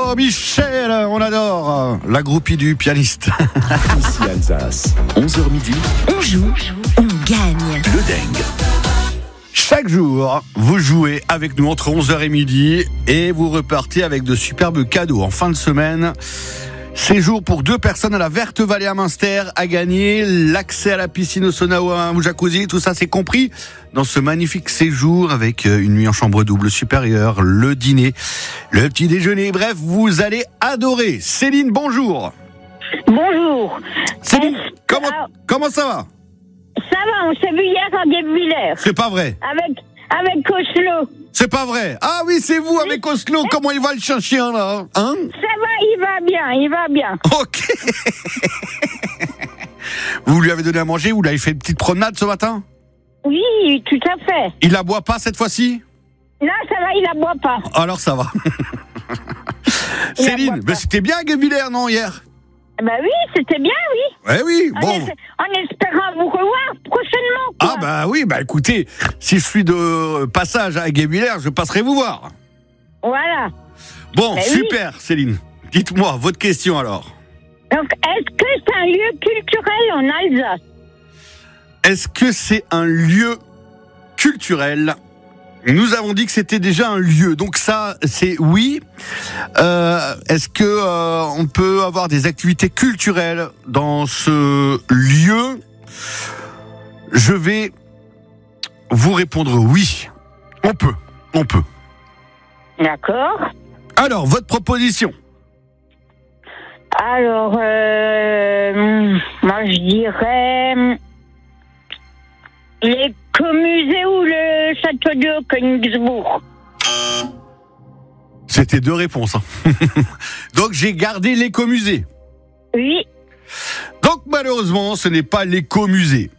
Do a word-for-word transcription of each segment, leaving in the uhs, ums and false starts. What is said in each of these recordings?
Oh Michel, on adore la groupie du pianiste. Ici Alsace, onze heures midi. On joue, on gagne. Le dingue. Chaque jour, vous jouez avec nous entre onze heures et midi et vous repartez avec de superbes cadeaux. En fin de semaine, séjour pour deux personnes à la Verte Vallée à Münster à gagner, l'accès à la piscine au sauna ou au jacuzzi, tout ça c'est compris dans ce magnifique séjour avec une nuit en chambre double supérieure, le dîner, le petit déjeuner. Bref, vous allez adorer. Céline, bonjour. Bonjour. Céline, Est-ce- comment, alors, comment ça va? Ça va, on s'est vu hier à Guebwiller C'est pas vrai. avec avec Oslo. C'est pas vrai. Ah oui, c'est vous avec Oslo. Comment il va le chien là, hein? Ça va, il va bien, il va bien. Ok. Vous lui avez donné à manger, vous lui avez fait une petite promenade ce matin? Oui, tout à fait. Il la boit pas cette fois-ci? Non, ça va, il la boit pas. Alors ça va. Il la Céline, boit ben pas. c'était bien à Guebwiller, non, hier? Bah oui, c'était bien, oui. Eh oui, En, bon. es- en espérant vous revoir prochainement. Quoi. Ah bah oui, bah écoutez, si je suis de passage à Guebwiller, je passerai vous voir. Voilà. Bon, Ben oui. super, Céline. Dites-moi, votre question alors. Donc, est-ce que c'est un lieu culturel en Alsace? Est-ce que c'est un lieu culturel? Nous avons dit que c'était déjà un lieu, donc ça, c'est oui. Euh, est-ce que euh, on peut avoir des activités culturelles dans ce lieu? Je vais vous répondre oui. On peut, on peut. D'accord. Alors, votre proposition? Alors, euh, moi je dirais hum, l'écomusée ou le château de Königsbourg. C'était deux réponses. hein. Donc, j'ai gardé l'écomusée. Oui, Donc, malheureusement, ce n'est pas l'écomusée.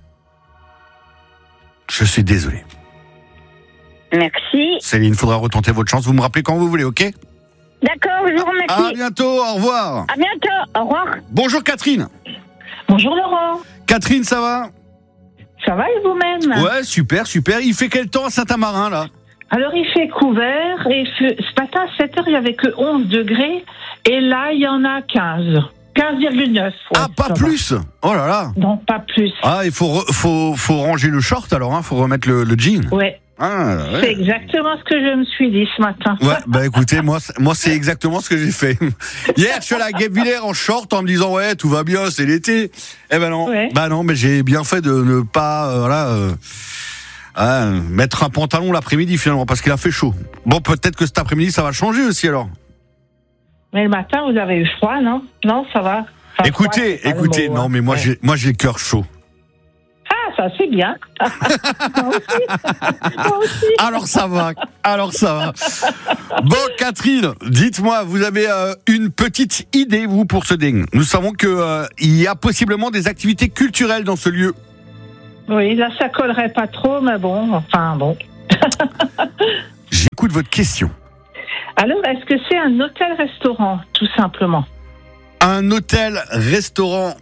Je suis désolé. merci. Céline, il faudra retenter votre chance. Vous me rappelez quand vous voulez, ok? D'accord, je vous À remercie. bientôt, au revoir. À bientôt, au revoir. Bonjour Catherine. Bonjour Laurent, Catherine, ça va? ça va et vous-même? Ouais, super, super. Il fait quel temps à Saint-Amarin, là? Alors il fait couvert et ce ce matin à sept heures il n'y avait que onze degrés et là il y en a quinze. quinze virgule neuf. Ouais, Ah, pas ça va. plus. Oh là là. Non, pas plus. Ah, il faut, re- faut, faut ranger le short, alors, hein. Faut remettre le, le jean. Ouais, Ah, c'est ouais. exactement ce que je me suis dit ce matin. Ouais, bah écoutez, moi, c'est- moi c'est exactement ce que j'ai fait. Hier, je suis allé à Guebwiller en short en me disant ouais, tout va bien, c'est l'été. Eh ben non, Ouais. bah non, mais j'ai bien fait de ne pas, euh, voilà, euh, ah, mettre un pantalon l'après-midi finalement parce qu'il a fait chaud. Bon, peut-être que cet après-midi ça va changer aussi alors. Mais le matin vous avez eu froid, non? Non, ça va. Enfin, écoutez, froid, c'est pas le écoutez, mot, non hein. mais moi Ouais. j'ai, moi j'ai le cœur chaud. Ah, ça c'est bien. Moi aussi. Moi aussi. Alors ça va, alors ça va. Bon, Catherine, dites-moi, vous avez euh, une petite idée, vous, pour ce dingue. Nous savons que euh, il y a possiblement des activités culturelles dans ce lieu. Oui, là ça collerait pas trop, mais bon, enfin bon. J'écoute votre question. Alors, est-ce que c'est un hôtel-restaurant, tout simplement? Un hôtel-restaurant?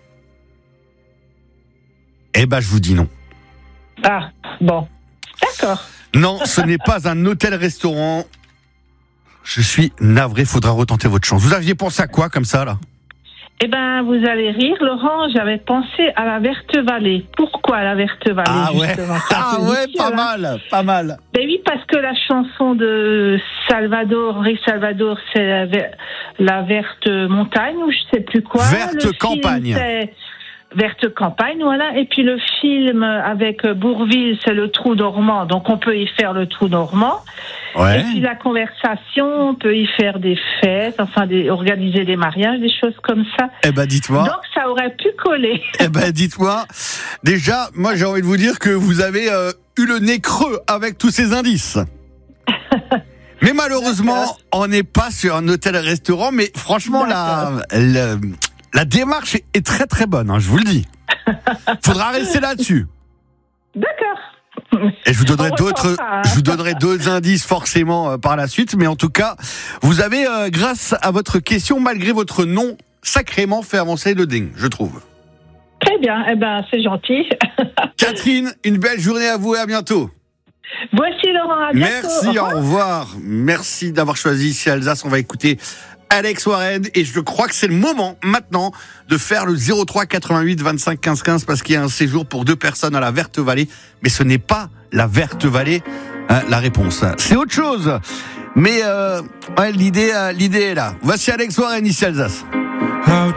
Eh ben, je vous dis non. Ah, bon. D'accord. Non, ce n'est pas un hôtel-restaurant. Je suis navré, faudra retenter votre chance. Vous aviez pensé à quoi comme ça, là? Eh ben, vous allez rire, Laurent, j'avais pensé à la Verte Vallée. Pourquoi la Verte Vallée, Ah ouais, justement? C'est un ah peu ouais, difficile, pas hein. mal, pas mal. Ben oui, parce que la chanson de Salvador, Henri Salvador, c'est la, ver- la Verte Montagne, ou je sais plus quoi. Verte Le film, Campagne. c'est Verte Campagne, voilà. Et puis le film avec Bourvil, c'est le Trou Normand, donc on peut y faire le Trou Normand. Ouais. Et puis la conversation, on peut y faire des fêtes, enfin des, organiser des mariages, des choses comme ça. Eh ben, dites-moi. Donc ça aurait pu coller. Eh ben, dites-moi. Déjà, moi, j'ai envie de vous dire que vous avez euh, eu le nez creux avec tous ces indices. Mais malheureusement, on n'est pas sur un hôtel-restaurant, mais franchement, la, la, la démarche est très très bonne, hein, je vous le dis. Faudra rester là-dessus. D'accord. Et je vous donnerai On d'autres, retentera, hein. je vous donnerai d'autres indices forcément euh, par la suite, mais en tout cas, vous avez, euh, grâce à votre question, malgré votre nom, sacrément fait avancer le ding, je trouve. Très bien, eh ben c'est gentil. Catherine, une belle journée à vous et à bientôt. Voici Laurent, à bientôt. Merci, Au revoir. au revoir. Merci d'avoir choisi ici Alsace. On va écouter Alex Warren, et je crois que c'est le moment maintenant de faire le zéro trois quatre-vingt-huit vingt-cinq quinze quinze parce qu'il y a un séjour pour deux personnes à la Verte Vallée, mais ce n'est pas la Verte Vallée hein, la réponse. C'est autre chose, mais euh, ouais, l'idée, euh, l'idée est là. Voici Alex Warren ici Alsace. How